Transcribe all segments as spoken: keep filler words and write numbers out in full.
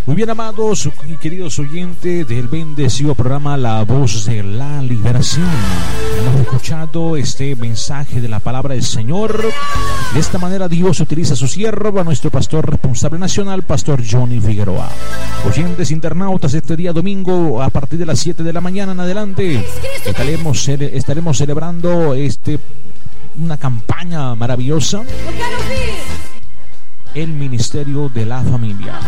Muy bien, amados y queridos oyentes del bendecido programa La Voz de la Liberación. Hemos escuchado este mensaje de la palabra del Señor. De esta manera Dios utiliza a su siervo, a nuestro pastor responsable nacional, Pastor Johnny Figueroa. Oyentes internautas, este día domingo a partir de las siete de la mañana en adelante estaremos, estaremos celebrando este, una campaña maravillosa, el Ministerio de la Familia.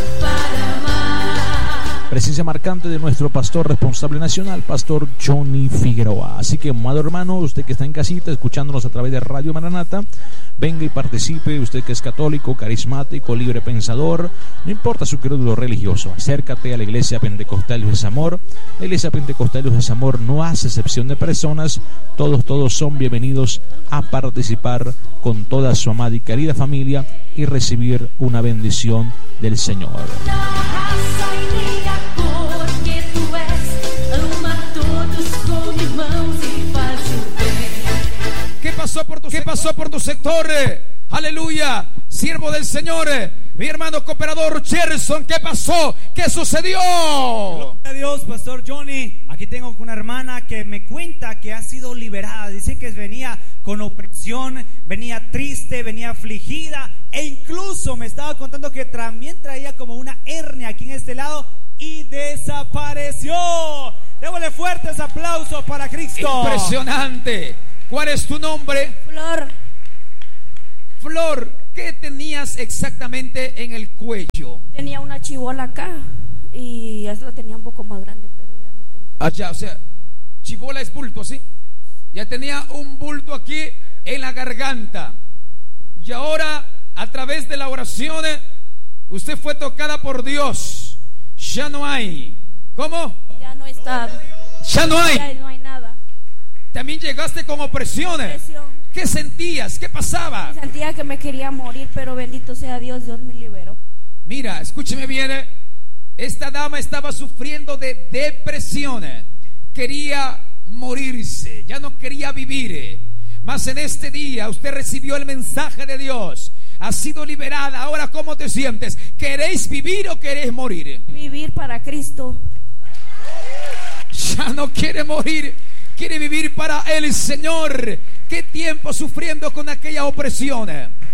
Presencia marcante de nuestro pastor responsable nacional, Pastor Johnny Figueroa. Así que, amado hermano, usted que está en casita escuchándonos a través de Radio Maranata, venga y participe. Usted que es católico, carismático, libre pensador, no importa su credo religioso, acércate a la Iglesia Pentecostal Luz de Amor. La Iglesia Pentecostal Luz de Amor no hace excepción de personas. Todos, todos son bienvenidos a participar con toda su amada y querida familia y recibir una bendición del Señor. ¿Qué pasó por tu, ¿Qué pasó por tu sector? Aleluya, siervo del Señor, mi hermano cooperador Gerson, ¿qué pasó? ¿Qué sucedió? Gloria a Dios, Pastor Johnny. Aquí tengo una hermana que me cuenta que ha sido liberada. Dice que venía con opresión, venía triste, venía afligida, e incluso me estaba contando que también traía como una hernia aquí en este lado y desapareció. Démosle fuertes aplausos para Cristo. Impresionante. ¿Cuál es tu nombre? Flor. Flor, ¿qué tenías exactamente en el cuello? Tenía una chibola acá y esta la tenía un poco más grande, pero ya no tengo. Allá, o sea, chibola es bulto, ¿sí? Ya tenía un bulto aquí en la garganta. Y ahora, a través de la oración, usted fue tocada por Dios. Ya no hay. ¿Cómo? Ya no está. Ya no hay. Ya no hay nada. También llegaste con opresiones. Opresión. ¿Qué sentías? ¿Qué pasaba? Sentía que me quería morir, pero bendito sea Dios, Dios me liberó. Mira, escúcheme bien. Esta dama estaba sufriendo de depresión. Quería morirse, ya no quería vivir. Mas en este día usted recibió el mensaje de Dios. Ha sido liberada. Ahora, ¿cómo te sientes? ¿Queréis vivir o queréis morir? Vivir para Cristo. Ya no quiere morir, quiere vivir para el Señor. ¿Qué tiempo sufriendo con aquella opresión?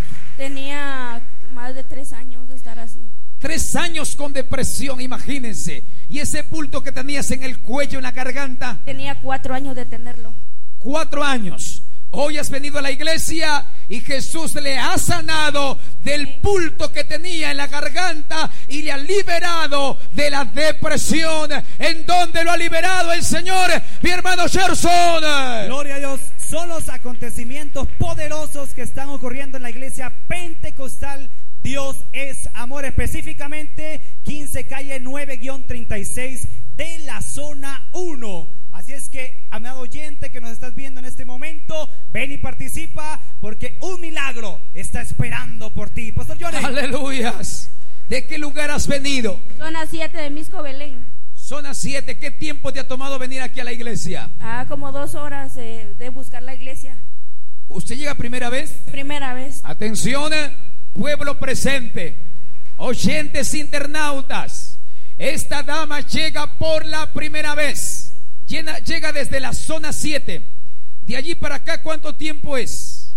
Tenía más de tres años de estar así. Tres años con depresión, imagínense. Y ese bulto que tenías en el cuello, en la garganta. Tenía cuatro años de tenerlo. Cuatro años. Hoy has venido a la iglesia y Jesús le ha sanado del bulto que tenía en la garganta y le ha liberado de la depresión. ¿En dónde lo ha liberado el Señor, mi hermano Gerson? Gloria a Dios. Son los acontecimientos poderosos que están ocurriendo en la iglesia pentecostal Dios es Amor, específicamente quince calle nueve guión treinta y seis de la zona uno. Así es que, amado oyente que nos estás viendo en este momento, ven y participa, porque un milagro está esperando por ti. Pastor Johnny. Aleluyas. ¿De qué lugar has venido? Zona siete de Misco, Belén. Zona siete. ¿Qué tiempo te ha tomado venir aquí a la iglesia? Ah, como dos horas eh, de buscar la iglesia. ¿Usted llega primera vez? Primera vez. Atención, pueblo presente, oyentes internautas. Esta dama llega por la primera vez. Llega, llega desde la zona siete. De allí para acá, ¿cuánto tiempo es?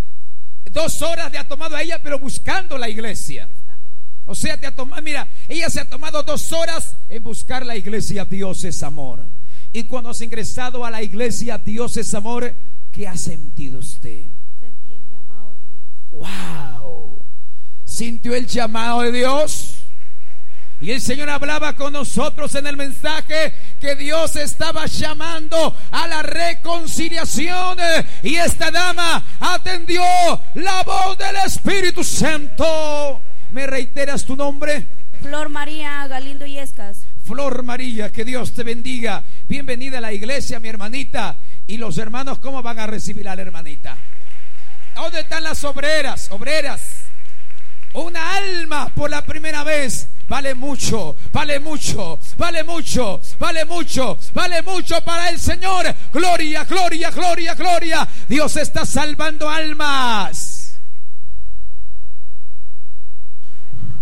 Dos horas le ha tomado a ella, pero buscando la iglesia. O sea, te ha tomado, mira, ella se ha tomado dos horas en buscar la iglesia. Dios es amor. Y cuando has ingresado a la iglesia Dios es Amor, ¿qué ha sentido usted? Sentí el llamado de Dios. ¡Wow! ¿Sintió el llamado de Dios? Y el Señor hablaba con nosotros en el mensaje que Dios estaba llamando a la reconciliación, y esta dama atendió la voz del Espíritu Santo. ¿Me reiteras tu nombre? Flor María Galindo Yescas. Flor María, que Dios te bendiga. Bienvenida a la iglesia, mi hermanita. Y los hermanos, ¿cómo van a recibir a la hermanita? ¿Dónde están las obreras? Obreras. Una alma por la primera vez vale mucho, vale mucho, vale mucho, vale mucho, vale mucho para el Señor. Gloria, gloria, gloria, gloria. Dios está salvando almas.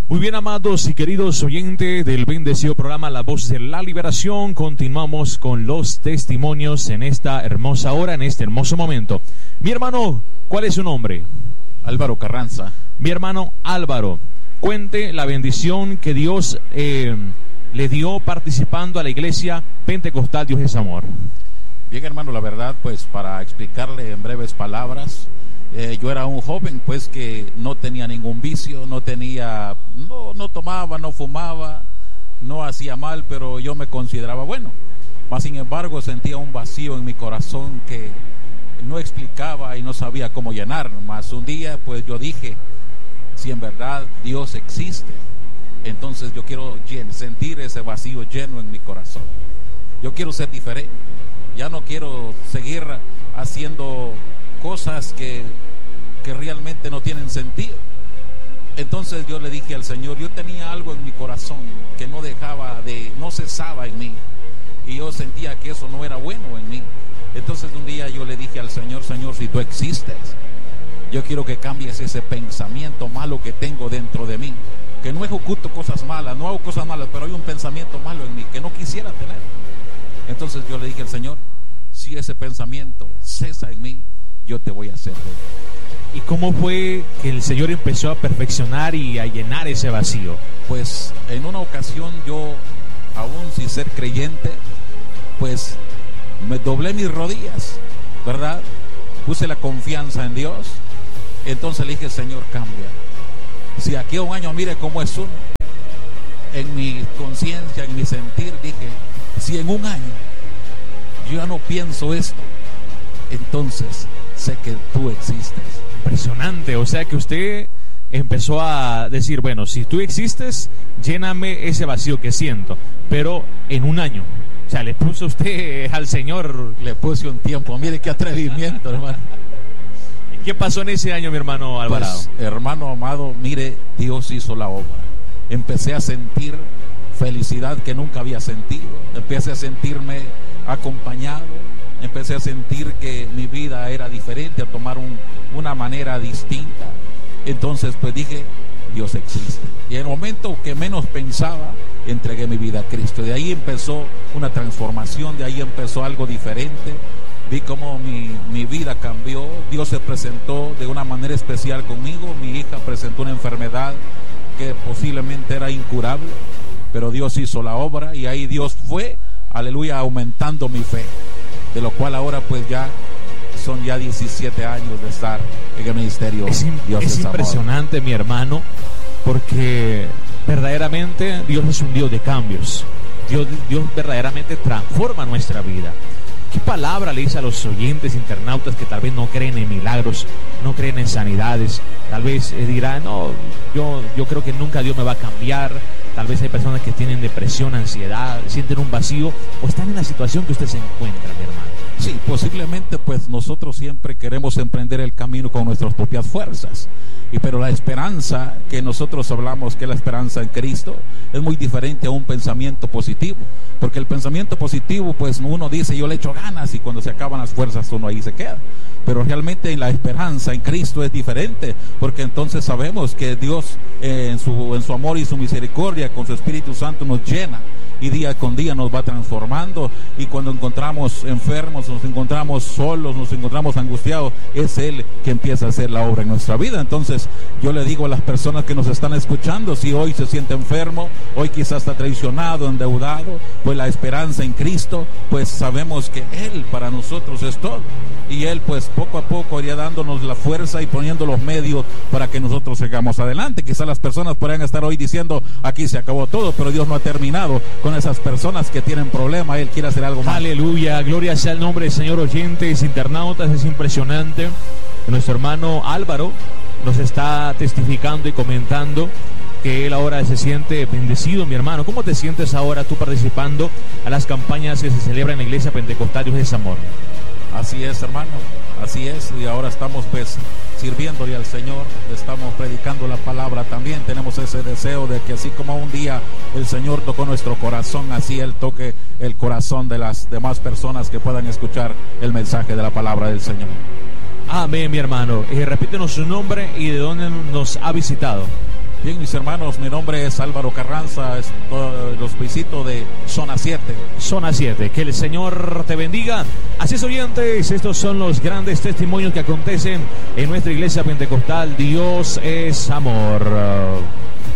Muy bien, amados y queridos oyentes del bendecido programa La Voz de la Liberación, continuamos con los testimonios en esta hermosa hora, en este hermoso momento. Mi hermano, ¿cuál es su nombre? Álvaro Carranza. Mi hermano Álvaro, cuente la bendición que Dios eh, le dio participando a la iglesia pentecostal Dios es Amor. Bien, hermano, la verdad, pues para explicarle en breves palabras, eh, yo era un joven pues que no tenía ningún vicio, no tenía, no, no tomaba, no fumaba, no hacía mal, pero yo me consideraba bueno. Mas sin embargo sentía un vacío en mi corazón que no explicaba y no sabía cómo llenar. Mas un día pues yo dije, si en verdad Dios existe, entonces yo quiero sentir ese vacío lleno en mi corazón. Yo quiero ser diferente. Ya no quiero seguir haciendo cosas que, que realmente no tienen sentido. Entonces yo le dije al Señor, yo tenía algo en mi corazón que no dejaba de, no cesaba en mí, y yo sentía que eso no era bueno en mí. Entonces un día yo le dije al Señor, Señor, si tú existes, yo quiero que cambies ese pensamiento malo que tengo dentro de mí, que no ejecuto cosas malas, no hago cosas malas, pero hay un pensamiento malo en mí que no quisiera tener. Entonces yo le dije al Señor, si ese pensamiento cesa en mí, yo te voy a hacer bien. ¿Y cómo fue que el Señor empezó a perfeccionar y a llenar ese vacío? Pues en una ocasión yo, aún sin ser creyente, pues me doblé mis rodillas, ¿verdad? Puse la confianza en Dios. Entonces le dije, Señor, cambia. Si aquí a un año mire cómo es uno, en mi conciencia, en mi sentir, dije, si en un año yo ya no pienso esto, entonces sé que tú existes. Impresionante, o sea que usted empezó a decir, bueno, si tú existes, lléname ese vacío que siento, pero en un año. O sea, le puso usted al Señor. Le puse un tiempo, mire qué atrevimiento, hermano. ¿Y qué pasó en ese año, mi hermano Alvarado? Pues, hermano amado, mire, Dios hizo la obra. Empecé a sentir felicidad que nunca había sentido. Empecé a sentirme acompañado. Empecé a sentir que mi vida era diferente, a tomar un, una manera distinta. Entonces pues dije, Dios existe. Y en el momento que menos pensaba, entregué mi vida a Cristo. De ahí empezó una transformación, de ahí empezó algo diferente. Vi cómo mi, mi vida cambió. Dios se presentó de una manera especial conmigo. Mi hija presentó una enfermedad que posiblemente era incurable, pero Dios hizo la obra, y ahí Dios fue, aleluya, aumentando mi fe, de lo cual ahora pues ya son ya diecisiete años de estar en el ministerio. Es, Dios es es impresionante, amor. Mi hermano, porque verdaderamente Dios es un Dios de cambios. Dios, Dios verdaderamente transforma nuestra vida. ¿Qué palabra le dice a los oyentes internautas que tal vez no creen en milagros, no creen en sanidades? Tal vez eh, dirán, no, yo, yo creo que nunca Dios me va a cambiar. Tal vez hay personas que tienen depresión, ansiedad, sienten un vacío, o están en la situación que usted se encuentra, mi hermano. Sí, posiblemente pues nosotros siempre queremos emprender el camino con nuestras propias fuerzas, y pero la esperanza que nosotros hablamos, que es la esperanza en Cristo, es muy diferente a un pensamiento positivo, porque el pensamiento positivo pues uno dice, yo le echo ganas, y cuando se acaban las fuerzas uno ahí se queda. Pero realmente la esperanza en Cristo es diferente, porque entonces sabemos que Dios eh, en su, en su amor y su misericordia con su Espíritu Santo nos llena, y día con día nos va transformando. Y cuando encontramos enfermos, nos encontramos solos, nos encontramos angustiados, es Él que empieza a hacer la obra en nuestra vida. Entonces yo le digo a las personas que nos están escuchando, si hoy se siente enfermo, hoy quizás está traicionado, endeudado, pues la esperanza en Cristo, pues sabemos que Él para nosotros es todo, y Él pues poco a poco iría dándonos la fuerza y poniendo los medios para que nosotros sigamos adelante. Quizás las personas podrían estar hoy diciendo, aquí se acabó todo, pero Dios no ha terminado con esas personas que tienen problemas. Él quiere hacer algo más. Aleluya, gloria sea el nombre del Señor. Oyentes, internautas, es impresionante. Nuestro hermano Álvaro nos está testificando y comentando que él ahora se siente bendecido. Mi hermano, ¿cómo te sientes ahora tú participando a las campañas que se celebran en la iglesia pentecostal Dios es Amor? Así es, hermano, así es, y ahora estamos pues sirviéndole al Señor, estamos predicando la palabra también. Tenemos ese deseo de que así como un día el Señor tocó nuestro corazón, así Él toque el corazón de las demás personas que puedan escuchar el mensaje de la palabra del Señor. Amén, mi hermano. Eh, repítenos su nombre y de dónde nos ha visitado. Bien, mis hermanos, mi nombre es Álvaro Carranza, los visito de Zona siete. Zona siete, que el Señor te bendiga. Así es, oyentes, estos son los grandes testimonios que acontecen en nuestra iglesia pentecostal. Dios es amor.